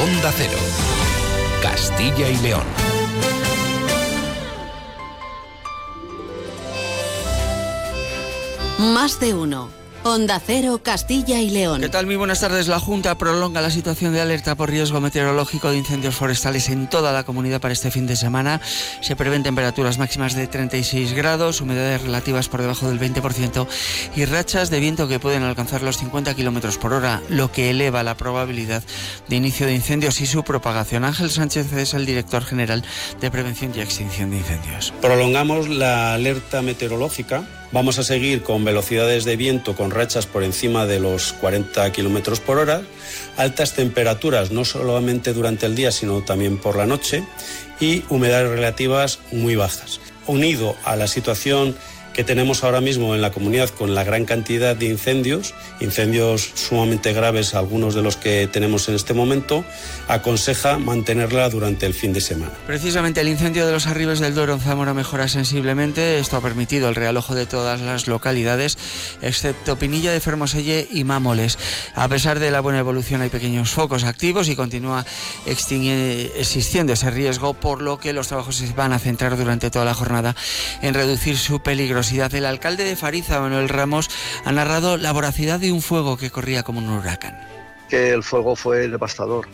Onda Cero, Castilla y León. Más de uno. Onda Cero, Castilla y León. ¿Qué tal? Muy buenas tardes. La Junta prolonga la situación de alerta por riesgo meteorológico de incendios forestales en toda la comunidad para este fin de semana. Se prevén temperaturas máximas de 36 grados, humedades relativas por debajo del 20% y rachas de viento que pueden alcanzar los 50 km por hora, lo que eleva la probabilidad de inicio de incendios y su propagación. Ángel Sánchez es el director general de Prevención y Extinción de Incendios. Prolongamos la alerta meteorológica. Vamos a seguir con velocidades de viento con rachas por encima de los 40 km por hora, altas temperaturas no solamente durante el día sino también por la noche y humedades relativas muy bajas. Unido a la situación que tenemos ahora mismo en la comunidad con la gran cantidad de incendios sumamente graves, algunos de los que tenemos en este momento, aconseja mantenerla durante el fin de semana. Precisamente el incendio de los Arribes del Duero en Zamora mejora sensiblemente. Esto ha permitido el realojo de todas las localidades, excepto Pinilla de Fermoselle y Mámoles. A pesar de la buena evolución hay pequeños focos activos y continúa existiendo ese riesgo, por lo que los trabajos se van a centrar durante toda la jornada en reducir su peligrosidad. El alcalde de Fariza, Manuel Ramos, ha narrado la voracidad de un fuego que corría como un huracán. Que el fuego fue devastador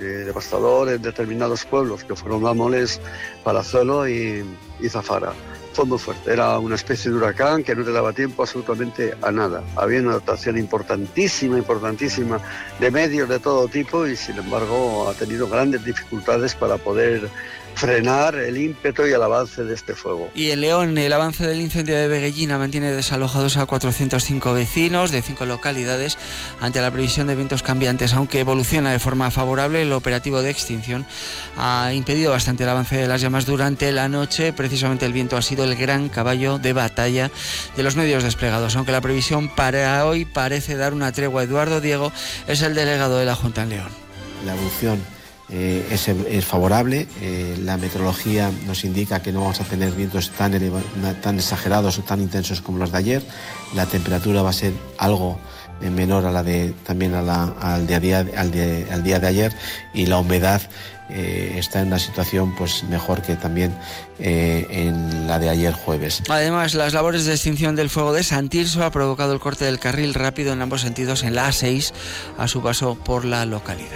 en determinados pueblos, que fueron Mámoles, Palazuelo y Zafara. Fue muy fuerte, era una especie de huracán que no te daba tiempo absolutamente a nada. Había una dotación importantísima de medios de todo tipo y sin embargo ha tenido grandes dificultades para poder frenar el ímpetu y el avance de este fuego. Y en León, el avance del incendio de Veguellina mantiene desalojados a 405 vecinos de 5 localidades ante la previsión de vientos cambiantes. Aunque evoluciona de forma favorable, el operativo de extinción ha impedido bastante el avance de las llamas durante la noche. Precisamente el viento ha sido el gran caballo de batalla de los medios desplegados. Aunque la previsión para hoy parece dar una tregua. Eduardo Diego es el delegado de la Junta en León. La evolución es favorable. La meteorología nos indica que no vamos a tener vientos tan exagerados o tan intensos como los de ayer. La temperatura va a ser algo menor a la de también al día de ayer, y la humedad está en una situación pues mejor que también en la de ayer jueves. Además, las labores de extinción del fuego de San Tirso ha provocado el corte del carril rápido en ambos sentidos en la A6 a su paso por la localidad.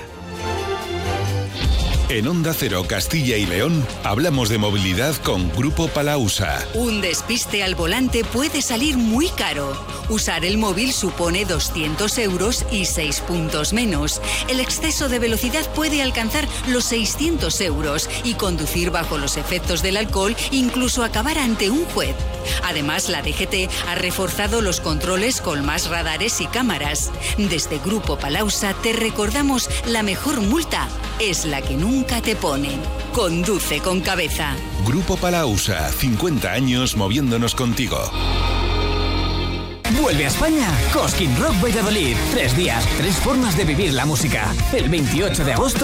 En Onda Cero, Castilla y León, hablamos de movilidad con Grupo Palausa. Un despiste al volante puede salir muy caro. Usar el móvil supone 200 euros y 6 puntos menos. El exceso de velocidad puede alcanzar los 600 euros y conducir bajo los efectos del alcohol, incluso acabar ante un juez. Además, la DGT ha reforzado los controles con más radares y cámaras. Desde Grupo Palausa te recordamos: la mejor multa es la que nunca te ponen. Conduce con cabeza. Grupo Palausa, 50 años moviéndonos contigo. Vuelve a España Cosquín Rock Valladolid. 3 días, 3 formas de vivir la música. El 28 de agosto